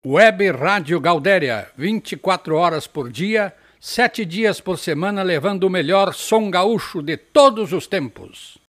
Web Rádio Galdéria, 24 horas por dia, 7 dias por semana, levando o melhor som gaúcho de todos os tempos.